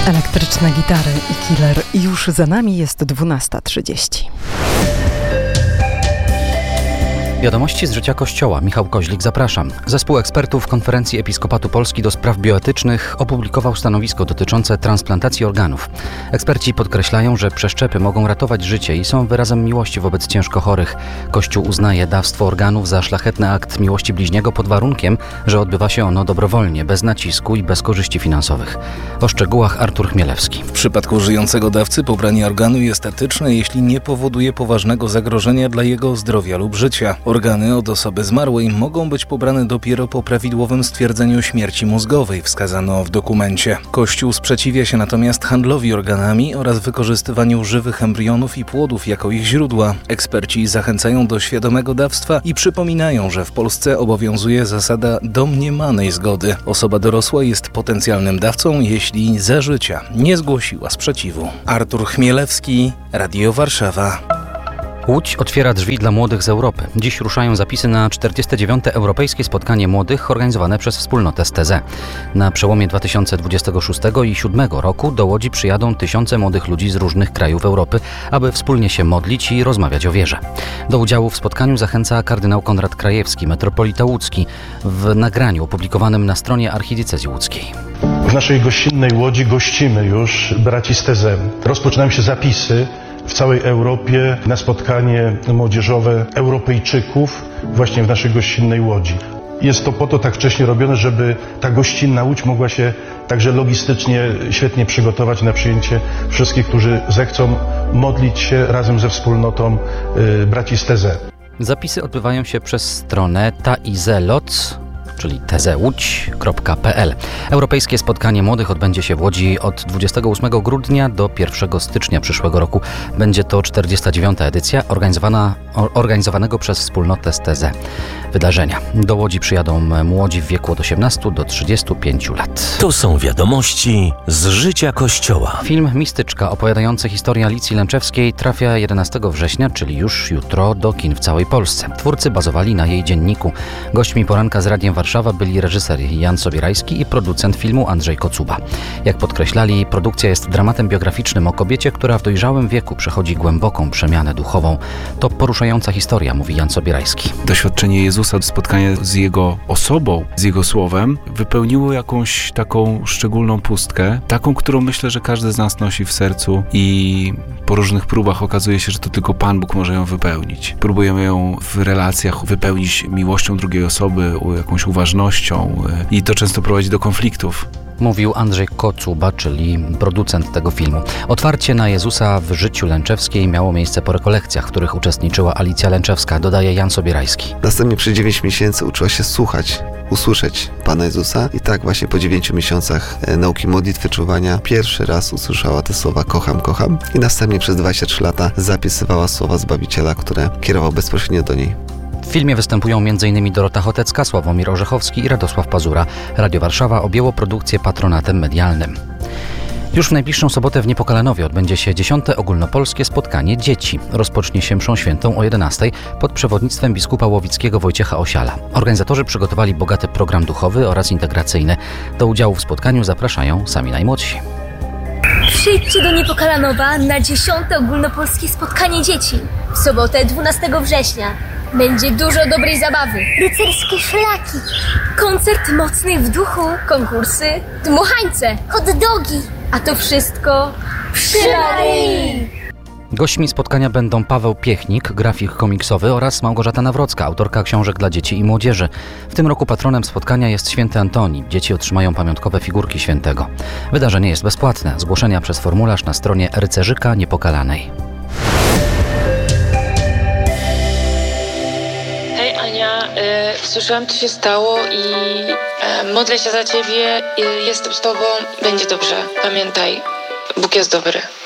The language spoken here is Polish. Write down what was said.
Elektryczne gitary i killer. Już za nami jest 12:30. Wiadomości z życia Kościoła. Michał Koźlik, zapraszam. Zespół ekspertów Konferencji Episkopatu Polski do spraw bioetycznych opublikował stanowisko dotyczące transplantacji organów. Eksperci podkreślają, że przeszczepy mogą ratować życie i są wyrazem miłości wobec ciężko chorych. Kościół uznaje dawstwo organów za szlachetny akt miłości bliźniego pod warunkiem, że odbywa się ono dobrowolnie, bez nacisku i bez korzyści finansowych. O szczegółach Artur Chmielewski. W przypadku żyjącego dawcy pobranie organu jest etyczne, jeśli nie powoduje poważnego zagrożenia dla jego zdrowia lub życia. Organy od osoby zmarłej mogą być pobrane dopiero po prawidłowym stwierdzeniu śmierci mózgowej, wskazano w dokumencie. Kościół sprzeciwia się natomiast handlowi organami oraz wykorzystywaniu żywych embrionów i płodów jako ich źródła. Eksperci zachęcają do świadomego dawstwa i przypominają, że w Polsce obowiązuje zasada domniemanej zgody. Osoba dorosła jest potencjalnym dawcą, jeśli za życia nie zgłosiła sprzeciwu. Artur Chmielewski, Radio Warszawa. Łódź otwiera drzwi dla młodych z Europy. Dziś ruszają zapisy na 49. Europejskie Spotkanie Młodych organizowane przez wspólnotę STEZE. Na przełomie 2026 i 2027 roku do Łodzi przyjadą tysiące młodych ludzi z różnych krajów Europy, aby wspólnie się modlić i rozmawiać o wierze. Do udziału w spotkaniu zachęca kardynał Konrad Krajewski, metropolita łódzki, w nagraniu opublikowanym na stronie archidiecezji łódzkiej. W naszej gościnnej Łodzi gościmy już braci STEZE. Rozpoczynają się zapisy w całej Europie na spotkanie młodzieżowe Europejczyków właśnie w naszej gościnnej Łodzi. Jest to po to tak wcześnie robione, żeby ta gościnna Łódź mogła się także logistycznie świetnie przygotować na przyjęcie wszystkich, którzy zechcą modlić się razem ze wspólnotą braci STEZE. Zapisy odbywają się przez stronę taizeloc, czyli tezeuć.pl. Europejskie Spotkanie Młodych odbędzie się w Łodzi od 28 grudnia do 1 stycznia przyszłego roku. Będzie to 49. edycja organizowanego przez wspólnotę STEZE wydarzenia. Do Łodzi przyjadą młodzi w wieku od 18 do 35 lat. To są wiadomości z życia Kościoła. Film Mistyczka opowiadający historię Alicji Lęczewskiej trafia 11 września, czyli już jutro, do kin w całej Polsce. Twórcy bazowali na jej dzienniku. Gośćmi poranka z Radiem Warszawa byli reżyser Jan Sobierajski i producent filmu Andrzej Kocuba. Jak podkreślali, produkcja jest dramatem biograficznym o kobiecie, która w dojrzałym wieku przechodzi głęboką przemianę duchową. To poruszająca historia, mówi Jan Sobierajski. Doświadczenie Jezusa, spotkanie z Jego osobą, z Jego słowem, wypełniło jakąś taką szczególną pustkę, taką, którą myślę, że każdy z nas nosi w sercu i po różnych próbach okazuje się, że to tylko Pan Bóg może ją wypełnić. Próbujemy ją w relacjach wypełnić miłością drugiej osoby, jakąś uważnością i to często prowadzi do konfliktów. Mówił Andrzej Kocuba, czyli producent tego filmu. Otwarcie na Jezusa w życiu Lęczewskiej miało miejsce po rekolekcjach, w których uczestniczyła Alicja Lęczewska, dodaje Jan Sobierajski. Następnie przez 9 miesięcy uczyła się słuchać, usłyszeć Pana Jezusa i tak właśnie po 9 miesiącach nauki modlitwy, czuwania pierwszy raz usłyszała te słowa kocham, kocham i następnie przez 23 lata zapisywała słowa Zbawiciela, które kierował bezpośrednio do niej. W filmie występują m.in. Dorota Hotecka, Sławomir Orzechowski i Radosław Pazura. Radio Warszawa objęło produkcję patronatem medialnym. Już w najbliższą sobotę w Niepokalanowie odbędzie się 10. ogólnopolskie spotkanie dzieci. Rozpocznie się mszą świętą o 11 pod przewodnictwem biskupa łowickiego Wojciecha Osiala. Organizatorzy przygotowali bogaty program duchowy oraz integracyjny. Do udziału w spotkaniu zapraszają sami najmłodsi. Przyjdźcie do Niepokalanowa na 10. ogólnopolskie spotkanie dzieci. W sobotę 12 września. Będzie dużo dobrej zabawy. Rycerskie szlaki. Koncert mocnych w duchu. Konkursy. Dmuchańce. Hot dogi. A to wszystko przy Maryi. Gośćmi spotkania będą Paweł Piechnik, grafik komiksowy oraz Małgorzata Nawrocka, autorka książek dla dzieci i młodzieży. W tym roku patronem spotkania jest święty Antoni. Dzieci otrzymają pamiątkowe figurki świętego. Wydarzenie jest bezpłatne. Zgłoszenia przez formularz na stronie Rycerzyka Niepokalanej. Hej Ania, słyszałam co się stało i modlę się za ciebie, jestem z tobą, będzie dobrze. Pamiętaj, Bóg jest dobry.